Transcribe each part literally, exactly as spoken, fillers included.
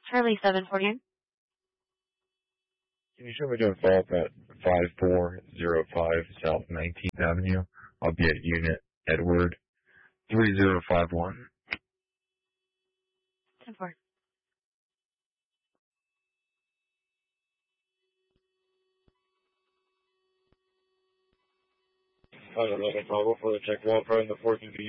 Charlie seven forty-nine. Can you show me doing follow-up at five four zero five South nineteenth Avenue? I'll be at Unit Edward three zero five one. ten four. I don't know the problem for the check welfare in the fourteen feet.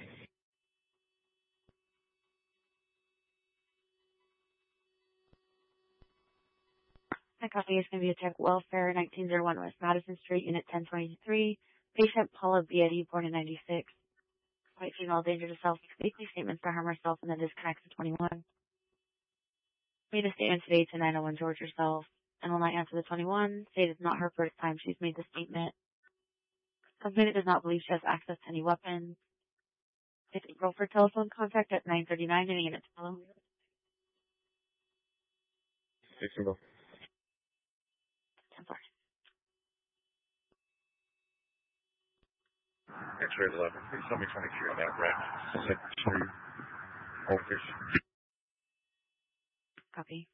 My copy is going to be a check welfare, nineteen oh one West Madison Street, Unit ten twenty-three. Patient Paula Beatty, born in ninety-six. White female, danger to self. Weekly statements to harm herself and then disconnects to twenty-one. Made a statement today to nine oh one George herself and will not answer the twenty-one. Say it is not her first time she's made the statement. Complainant does not believe she has access to any weapons. It's a girl for telephone contact at nine thirty-nine in Unit twelve. Six and go. ten four. X-ray eleven. Please tell me twenty-three on that red. Six two. Focus. Copy.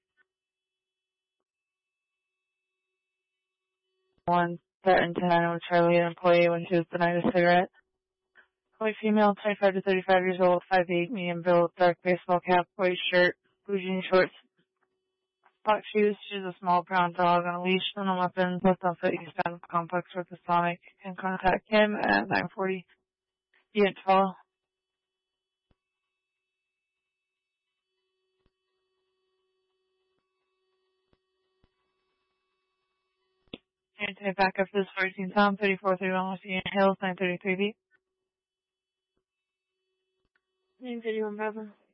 One threatened to nine oh Charlie, an employee, when she was denied a cigarette. White female, twenty-five to thirty-five years old, five eight, medium build, dark baseball cap, white shirt, blue jean shorts, black shoes. She's a small brown dog on a leash, no weapons, left on foot, eastbound complex with the Sonic. Can contact him at nine forty. Unit twelve. Anthony back up to this fourteen Tom, thirty-four thirty-one West Union Hills, nine thirty-three B. nine thirty-one Bravo.